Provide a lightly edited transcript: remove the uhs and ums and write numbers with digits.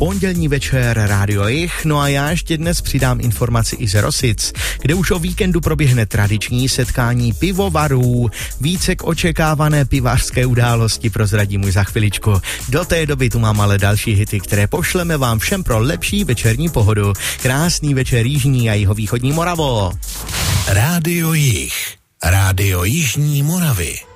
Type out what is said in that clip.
pondělní večer Rádio Jich. No a já ještě dnes přidám informaci i z Rosic, kde už o víkendu proběhne tradiční setkání pivovarů. Více k očekávané pivařské události prozradím už za chviličku. Do té doby tu mám ale další hity, které pošleme vám všem pro lepší večerní pohodu. Krásný večer jižní a jihovýchodní Moravo. Rádio Jich. Rádio Jižní Moravy.